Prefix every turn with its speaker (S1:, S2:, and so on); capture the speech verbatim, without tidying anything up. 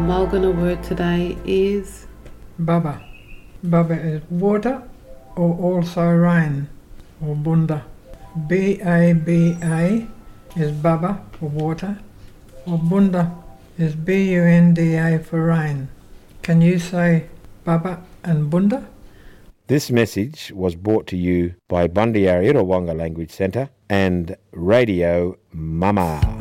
S1: Mulgana word today is
S2: Baba. Baba is water or also rain or bunda. B A B A is Baba for water or bunda is B U N D A for rain. Can you say Baba and bunda?
S3: This message was brought to you by Bundyarra Wonga Language Centre and Radio Mama.